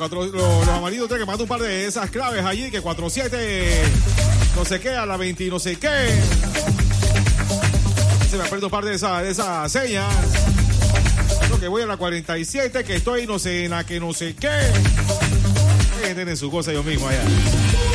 los amarillos que manda un par de esas claves allí, que 47, no sé qué, a la 20 no sé qué. Se me aprieta un par de esas señas. Lo que voy a la 47, que estoy no sé en la que no sé qué. Tienen su cosa ellos mismos allá.